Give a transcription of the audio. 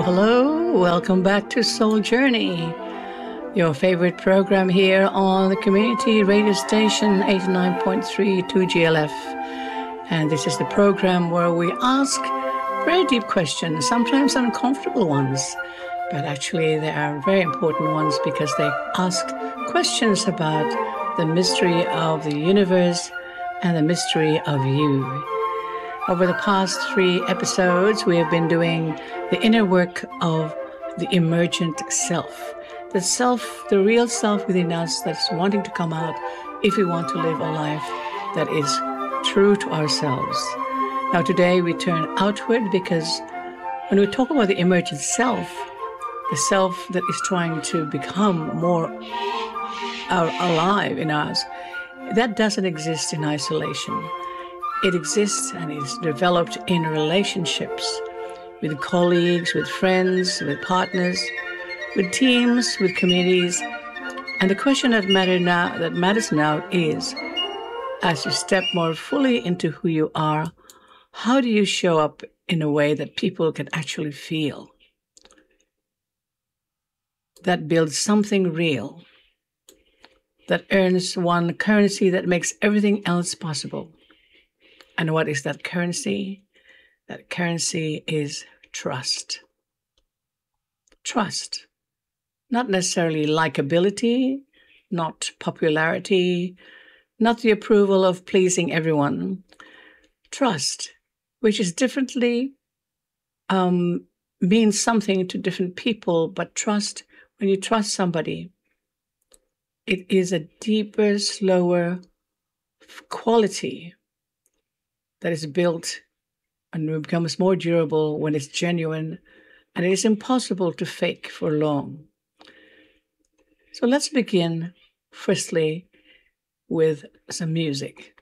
Hello. Welcome back to Soul Journey, your favorite program here on the community radio station 89.3 2GLF. And this is the program where we ask very deep questions, sometimes uncomfortable ones, but actually they are very important ones because they ask questions about the mystery of the universe and the mystery of you. Over the past 3 episodes, we have been doing the inner work of the emergent self. The real self within us that's wanting to come out if we want to live a life that is true to ourselves. Now today we turn outward because when we talk about the emergent self, the self that is trying to become more alive in us, that doesn't exist in isolation. It exists and is developed in relationships with colleagues, with friends, with partners, with teams, with communities. And the question that matters now is, as you step more fully into who you are, how do you show up in a way that people can actually feel? That builds something real, that earns one currency that makes everything else possible. And what is that currency? That currency is trust. Trust. Not necessarily likability, not popularity, not the approval of pleasing everyone. Trust, which is differently, means something to different people, but trust, when you trust somebody, it is a deeper, slower quality that is built and becomes more durable when it's genuine, and it is impossible to fake for long. So let's begin, firstly, with some music.